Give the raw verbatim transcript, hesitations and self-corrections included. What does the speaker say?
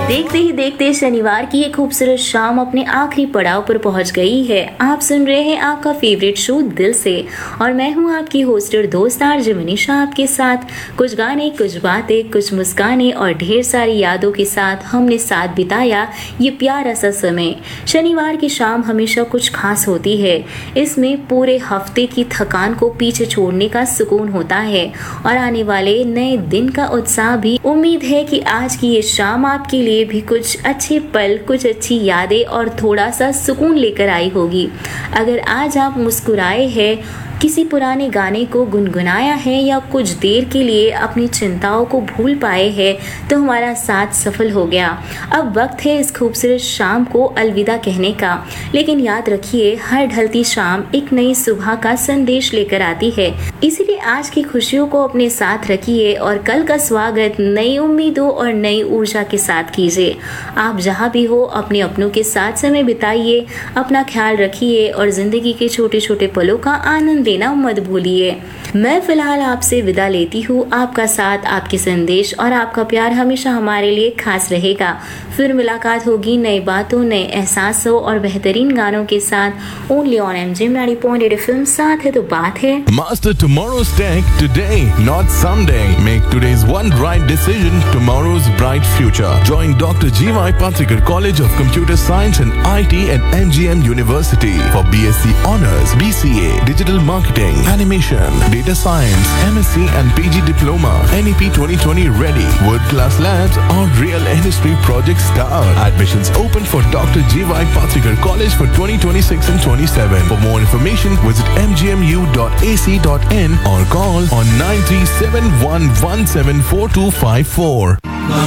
देखते ही देखते शनिवार की एक खूबसूरत शाम अपने आखिरी पड़ाव पर पहुंच गई है। आप सुन रहे हैं आपका फेवरेट शो दिल से और मैं हूं आपकी होस्ट और दोस्त आरजे मनीषा आपके साथ। कुछ गाने, कुछ बातें, कुछ मुस्कानें और ढेर सारी यादों के साथ हमने साथ बिताया ये प्यारा सा समय। शनिवार की शाम हमेशा कुछ खास होती है। इसमें पूरे हफ्ते की थकान को पीछे छोड़ने का सुकून होता है और आने वाले नए दिन का उत्साह भी। उम्मीद है कि आज की ये शाम आपके लिए भी कुछ अच्छे पल, कुछ अच्छी यादें और थोड़ा सा सुकून लेकर आई होगी। अगर आज आप मुस्कुराए हैं, किसी पुराने गाने को गुनगुनाया है या कुछ देर के लिए अपनी चिंताओं को भूल पाए हैं तो हमारा साथ सफल हो गया। अब वक्त है इस खूबसूरत शाम को अलविदा कहने का, लेकिन याद रखिए हर ढलती शाम एक नई सुबह का संदेश लेकर आती है। इसीलिए आज की खुशियों को अपने साथ रखिए और कल का स्वागत नई उम्मीदों और नई ऊर्जा के साथ कीजिए। आप जहाँ भी हो अपने अपनों के साथ समय बिताइए, अपना ख्याल रखिए और जिंदगी के छोटे छोटे पलों का आनंद लेना मत भूलिए। मैं फिलहाल आपसे विदा लेती हूँ। आपका साथ, आपके संदेश और आपका प्यार हमेशा हमारे लिए खास रहेगा। फिर मुलाकात होगी नई बातों, नए एहसासों और बेहतरीन गानों के साथ। Only on MGM ninety point eight FM. साथ है तो बात है। Master tomorrow's tech today, not someday. Make today's one right decision, tomorrow's bright future. Join Doctor G Y Patrikar College of Computer Science and I T at M G M University for B S c Honors, B C A, Digital Marketing, Animation, Data Science, M S c and P G Diploma, N E P twenty twenty ready. World class labs or real industry projects start. Admissions open for Doctor G Y Patrikar College for twenty twenty-six and twenty-seven. For more information, visit m g m u dot a c dot in or call on nine three seven one one seven four two five four.